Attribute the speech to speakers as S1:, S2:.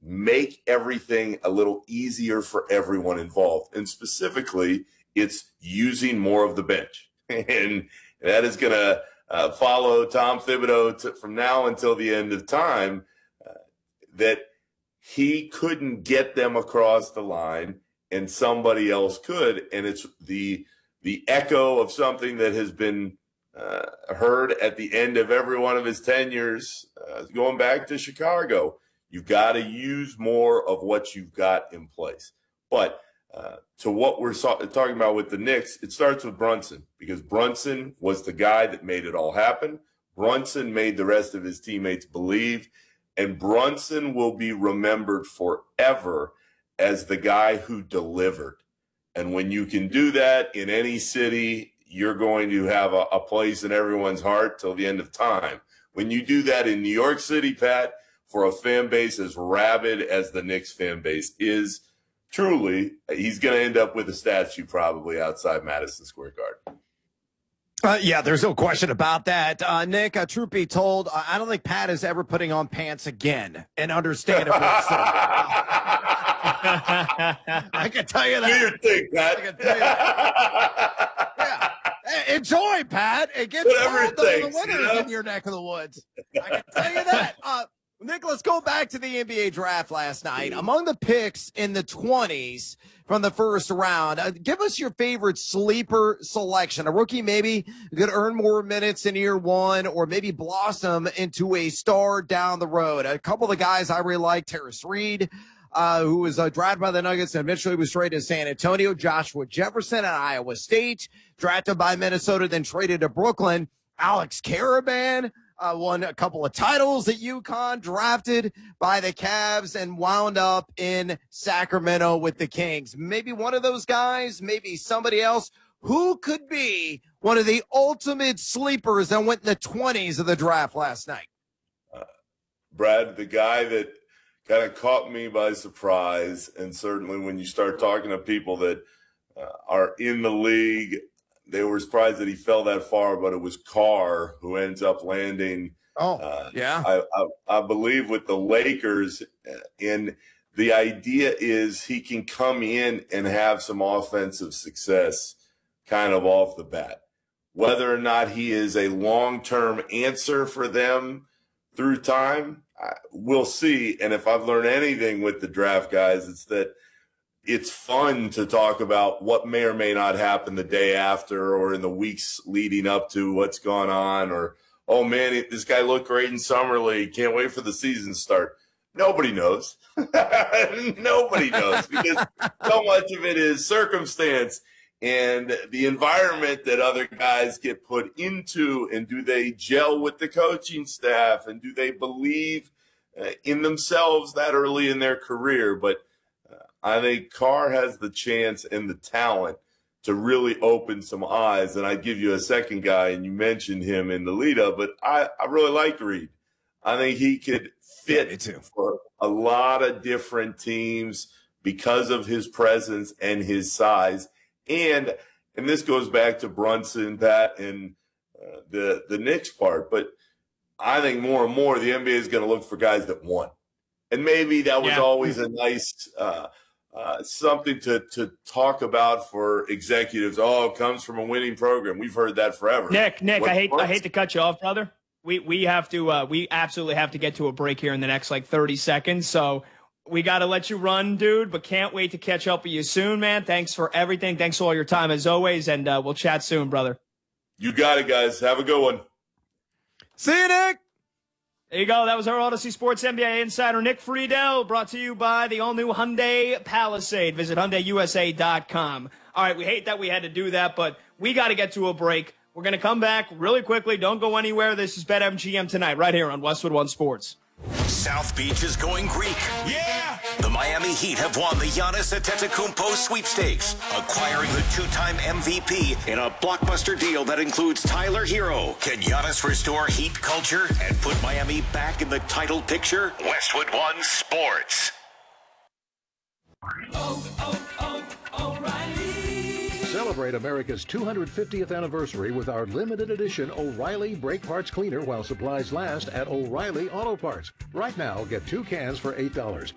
S1: make everything a little easier for everyone involved. And specifically, it's using more of the bench. And that is going to follow Tom Thibodeau from now until the end of time, that he couldn't get them across the line and somebody else could. And it's the echo of something that has been heard at the end of every one of his tenures, going back to Chicago. You've got to use more of what you've got in place. But to what we're talking about with the Knicks, it starts with Brunson, because Brunson was the guy that made it all happen. Brunson made the rest of his teammates believe, and Brunson will be remembered forever as the guy who delivered. And when you can do that in any city, you're going to have a place in everyone's heart till the end of time. When you do that in New York City, Pat, for a fan base as rabid as the Knicks fan base is, truly, he's going to end up with a statue probably outside Madison Square Garden.
S2: Yeah, there's no question about that. Nick, truth be told, I don't think Pat is ever putting on pants again, and understandably so. I can tell you that.
S1: Do your thing, Pat.
S2: I can tell you that. Yeah. Hey, enjoy, Pat. It gets cold in the winters in your neck of the woods. I can tell you that. Nick, let's go back to the NBA draft last night. Among the picks in the 20s from the first round, give us your favorite sleeper selection. A rookie maybe could earn more minutes in year one, or maybe blossom into a star down the road. A couple of the guys I really like: Terrence Reed, who was drafted by the Nuggets and eventually was traded to San Antonio; Joshua Jefferson at Iowa State, drafted by Minnesota, then traded to Brooklyn; Alex Caravan, won a couple of titles at UConn, drafted by the Cavs, and wound up in Sacramento with the Kings. Maybe one of those guys, maybe somebody else. Who could be one of the ultimate sleepers that went in the 20s of the draft last night?
S1: Brad, the guy that kind of caught me by surprise, and certainly when you start talking to people that are in the league, they were surprised that he fell that far, but it was Carr who ends up landing. I believe with the Lakers. And the idea is he can come in and have some offensive success kind of off the bat. Whether or not he is a long-term answer for them through time, we'll see. And if I've learned anything with the draft guys, it's that it's fun to talk about what may or may not happen the day after or in the weeks leading up to what's gone on, or, oh, man, this guy looked great in Summer League. Can't wait for the season to start. Nobody knows. Nobody knows, because so much of it is circumstance and the environment that other guys get put into, and do they gel with the coaching staff, and do they believe in themselves that early in their career. But I think Carr has the chance and the talent to really open some eyes. And I'd give you a second guy, and you mentioned him in the lead-up, but I really like Reed. I think he could fit for a lot of different teams because of his presence and his size. And this goes back to Brunson, Pat, and the Knicks part. But I think more and more the NBA is going to look for guys that won. And maybe that was always a nice something to talk about for executives. Oh, it comes from a winning program. We've heard that forever.
S3: Nick, I hate to cut you off, brother. We have to we absolutely have to get to a break here in the next 30 seconds. So we got to let you run, dude, but can't wait to catch up with you soon, man. Thanks for everything. Thanks for all your time as always, and we'll chat soon, brother.
S1: You got it, guys. Have a good one.
S2: See you, Nick.
S3: There you go. That was our Odyssey Sports NBA insider, Nick Friedel, brought to you by the all-new Hyundai Palisade. Visit HyundaiUSA.com. All right, we hate that we had to do that, but we got to get to a break. We're going to come back really quickly. Don't go anywhere. This is BetMGM tonight, right here on Westwood One Sports.
S4: South Beach is going Greek. Yeah! The Miami Heat have won the Giannis Antetokounmpo sweepstakes, acquiring the two-time MVP in a blockbuster deal that includes Tyler Hero. Can Giannis restore Heat culture and put Miami back in the title picture? Westwood One Sports.
S5: Celebrate America's 250th anniversary with our limited edition O'Reilly Brake Parts Cleaner while supplies last at O'Reilly Auto Parts. Right now, get 2 cans for $8.